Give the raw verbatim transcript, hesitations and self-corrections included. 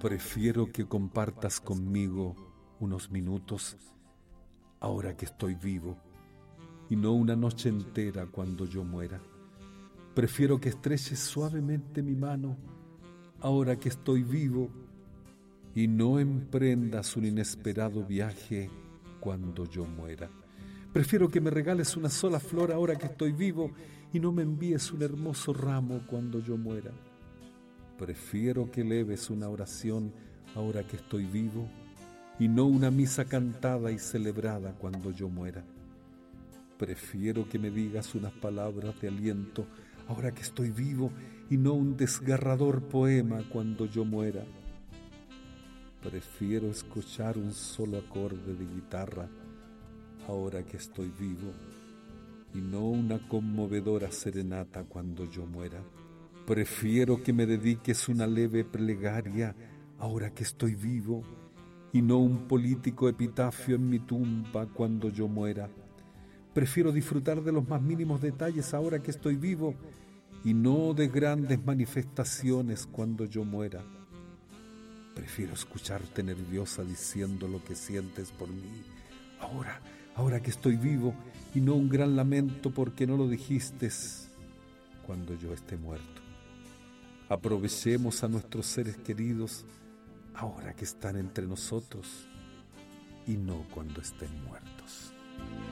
Prefiero que compartas conmigo unos minutos ahora que estoy vivo y no una noche entera cuando yo muera. Prefiero que estreches suavemente mi mano ahora que estoy vivo y no emprendas un inesperado viaje cuando yo muera. Prefiero que me regales una sola flor ahora que estoy vivo y no me envíes un hermoso ramo cuando yo muera. Prefiero que eleves una oración ahora que estoy vivo y no una misa cantada y celebrada cuando yo muera. Prefiero que me digas unas palabras de aliento ahora que estoy vivo y no un desgarrador poema cuando yo muera. Prefiero escuchar un solo acorde de guitarra ahora que estoy vivo y no una conmovedora serenata cuando yo muera. Prefiero que me dediques una leve plegaria ahora que estoy vivo y no un político epitafio en mi tumba cuando yo muera. Prefiero disfrutar de los más mínimos detalles ahora que estoy vivo y no de grandes manifestaciones cuando yo muera. Prefiero escucharte nerviosa diciendo lo que sientes por mí ahora, ahora que estoy vivo y no un gran lamento porque no lo dijiste cuando yo esté muerto. Aprovechemos a nuestros seres queridos ahora que están entre nosotros y no cuando estén muertos.